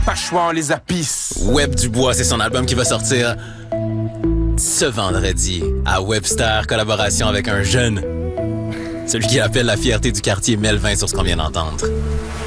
Pachouan les apis. Web Dubois, c'est son album qui va sortir ce vendredi à Webster, collaboration avec un jeune. Celui qui appelle la fierté du quartier Melvin sur ce qu'on vient d'entendre.